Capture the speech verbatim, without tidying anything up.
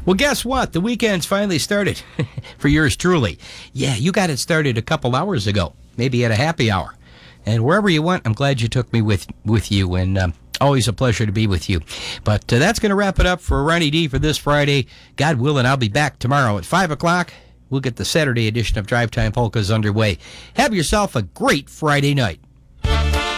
Well, guess what? The weekend's finally started for yours truly. Yeah, you got it started a couple hours ago, maybe at a happy hour. And wherever you went, I'm glad you took me with, with you, and um, always a pleasure to be with you. But uh, that's going to wrap it up for Ronnie D for this Friday. God willing, I'll be back tomorrow at five o'clock. We'll get the Saturday edition of Drive Time Polkas underway. Have yourself a great Friday night.